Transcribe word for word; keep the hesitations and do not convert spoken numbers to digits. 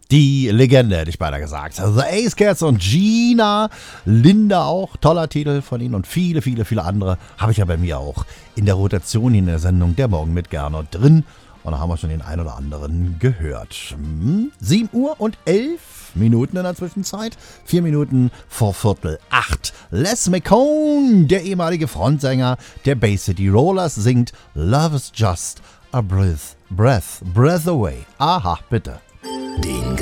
Die Legende, hätte ich beinahe gesagt. The Ace Cats und Gina. Linda auch. Toller Titel von ihnen und viele, viele, viele andere habe ich ja bei mir auch in der Rotation in der Sendung Der Morgen mit Gernot drin. Und da haben wir schon den einen oder anderen gehört. Hm? sieben Uhr und elf Minuten in der Zwischenzeit. Vier Minuten vor Viertel acht. Les McCone, der ehemalige Frontsänger der Bay City Rollers, singt Love is just a breath, breath, breath away. Aha, bitte. Den